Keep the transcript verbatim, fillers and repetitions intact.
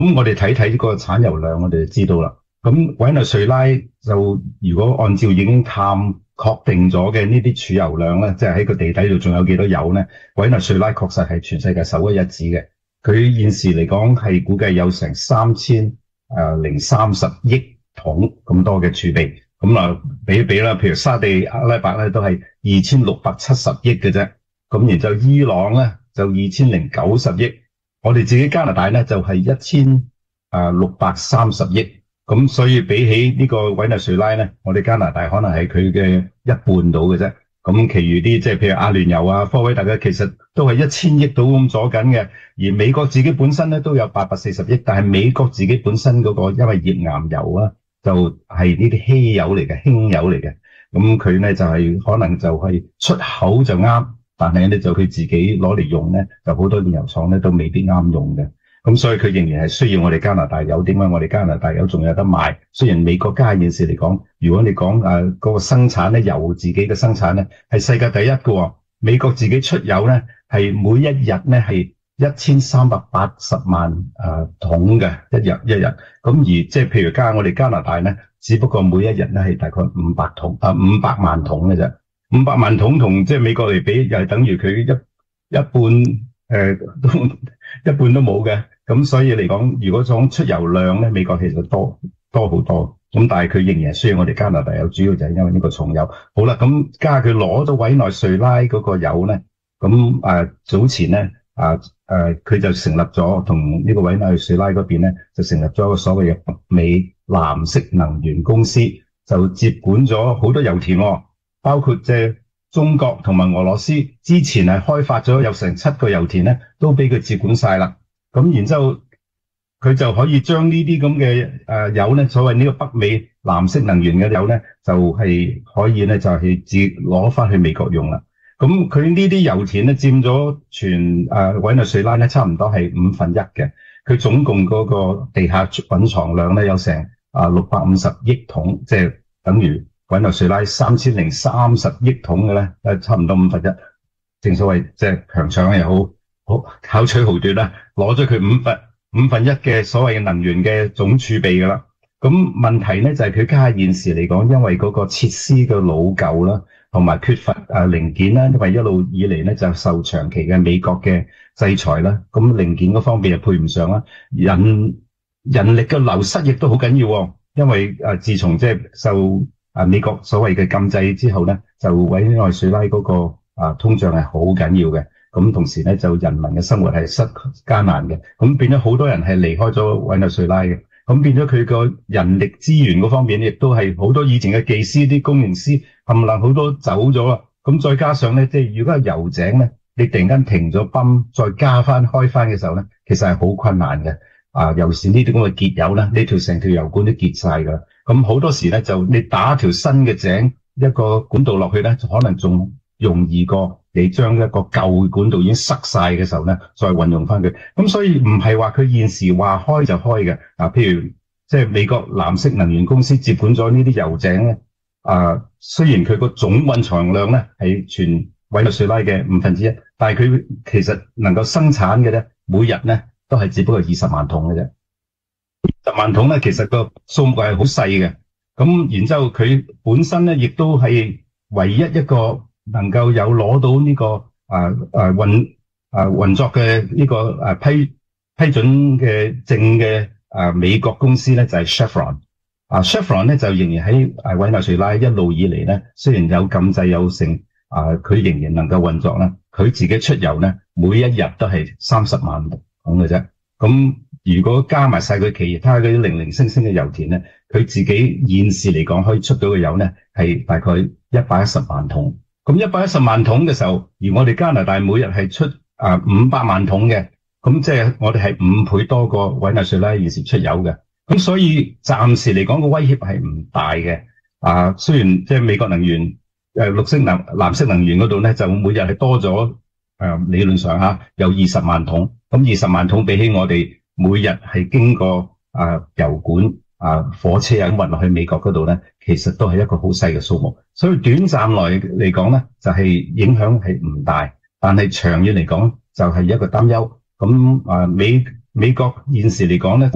咁我哋睇睇呢個產油量，我哋就知道啦。咁委內瑞拉就如果按照已經探確定咗嘅呢啲儲油量咧，即係喺個地底度仲有幾多油咧？委內瑞拉確實係全世界首屈一指嘅。佢現時嚟講係估計有成三千誒零三十億桶咁多嘅儲備。咁啊，比一比啦，譬如沙地阿拉伯咧都係二千六百七十億嘅啫。咁然之後伊朗咧就二千零九十億。我哋自己加拿大咧就係一千啊六百三十億。咁所以比起呢個委內瑞拉咧，我哋加拿大可能係佢嘅一半到嘅啫。咁其餘啲即係譬如阿聯酋啊、科威特嘅，其實都係一千億到咁左緊嘅。而美國自己本身咧都有八百四十億，但係美國自己本身嗰個因為頁岩油啊，就係呢啲稀有嚟嘅、輕油嚟嘅。咁佢咧就係、是、可能就係出口就啱，但係咧就佢自己攞嚟用咧，就好多煉油廠咧都未必啱用嘅。咁所以佢仍然係需要我哋加拿大油。點解我哋加拿大油仲有得賣？雖然美國家現時嚟講，如果你講誒嗰個生產咧，油自己嘅生產咧係世界第一嘅、哦。美國自己出油咧係每一日咧係一千三百八十萬誒、呃、桶嘅一日一日。咁而即係譬如加我哋加拿大咧，只不過每一日咧係大概五百桶啊五百萬桶嘅啫。五百萬桶同即係美國嚟比，又係等於佢一一半誒、呃、都一半都冇嘅。咁所以嚟講，如果講出油量咧，美國其實多多好多。咁但係佢仍然需要我哋加拿大油，主要就係因為呢個重油。好啦，咁加佢攞咗委內瑞拉嗰個油咧，咁誒、啊、早前咧啊誒佢、啊、就成立咗同呢個委內瑞拉嗰邊咧就成立咗一個所謂嘅北美藍色能源公司，就接管咗好多油田、哦，包括即係中國同埋俄羅斯之前係開發咗有成七個油田咧，都俾佢接管晒啦。咁然之後，佢就可以將呢啲咁嘅誒油咧，所謂呢個北美藍色能源嘅油咧，就係、是、可以咧就係自攞翻去美國用啦。咁佢呢啲油田咧佔咗全誒委內瑞拉咧差唔多係五分一嘅。佢總共嗰個地下蘊藏量咧有成啊六百五十億桶，即係等於委內瑞拉三千零三十億桶嘅咧，誒差唔多五分一。正所謂即係強搶又好。好巧取豪奪啦，攞咗佢五分五分一嘅所謂嘅能源嘅總儲備噶啦。咁問題咧就係佢家現時嚟講，因為嗰個設施嘅老舊啦，同埋缺乏誒零件啦，因為一路以嚟咧就受長期嘅美國嘅制裁啦，咁零件嗰方面又配唔上啦，人人力嘅流失亦都好緊要，因為誒自從即係受誒美國所謂嘅禁制之後咧，就委內瑞拉嗰個啊通脹係好緊要嘅。咁同時咧，就人民嘅生活係失艱難嘅，咁變咗好多人係離開咗委內瑞拉嘅，咁變咗佢個人力資源嗰方面，亦都係好多以前嘅技師、啲工程師冚唪唥好多走咗啦。咁再加上咧，即係如果係油井咧，你突然間停咗泵，再加翻開翻嘅時候咧，其實係好困難嘅。啊，尤其是呢啲咁嘅結油啦，呢條成條油管都結晒噶啦。咁好多時咧，就你打條新嘅井，一個管道落去咧，就可能仲容易過你將一個舊管道已經塞晒嘅時候咧，再運用翻佢。咁所以唔係話佢現時話開就開嘅。啊，譬如即係美國藍色能源公司接管咗呢啲油井咧，啊，雖然佢個總蘊藏量咧係全委內瑞拉嘅五分之一，但係佢其實能夠生產嘅咧，每日咧都係只不過二十萬桶嘅啫。十萬桶咧，其實個數目係好細嘅。咁然之後佢本身咧，亦都係唯一一個能夠有攞到呢、這個啊啊運啊運作嘅呢、這個啊批批准嘅證嘅啊美國公司咧就係、是、Chevron 啊 Chevron 咧就仍然喺啊委內瑞拉一路以嚟咧，雖然有禁制有成啊，佢仍然能夠運作啦。佢自己出油咧，每一日都係三十萬桶嘅啫。咁如果加埋晒佢其他嗰啲零零星星嘅油田咧，佢自己現時嚟講可以出到嘅油咧係大概一百一十萬桶。咁一百一十萬桶嘅時候，而我哋加拿大每日係出啊五百萬桶嘅，咁即係我哋係五倍多過委內瑞拉現時出油嘅。咁所以暫時嚟講個威脅係唔大嘅。啊，雖然即係美國能源誒綠色能藍色能源嗰度咧，就每日係多咗誒、呃、理論上吓有二十萬桶。咁二十萬桶比起我哋每日係經過啊油管啊火車啊咁運落去美國嗰度咧，其實都係一個好細嘅數目。所以短暫來嚟講咧，就係、是、影響係唔大，但係長遠嚟講就係一個擔憂。咁啊美美國現時嚟講咧。